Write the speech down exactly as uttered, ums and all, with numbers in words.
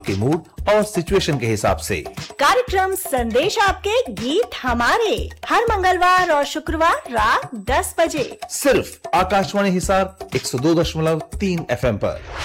के मूड और सिचुएशन के हिसाब से। कार्यक्रम संदेश आपके गीत हमारे, हर मंगलवार और शुक्रवार रात दस बजे सिर्फ आकाशवाणी हिसार एक सौ दो दशमलव तीन एफ एम पर।